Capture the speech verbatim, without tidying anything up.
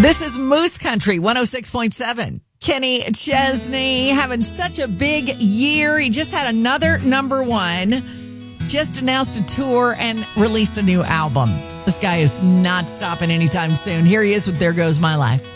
This is Moose Country one oh six point seven. Kenny Chesney having such a big year. He just had another number one, just announced a tour and released a new album. This guy is not stopping anytime soon. Here he is with There Goes My Life.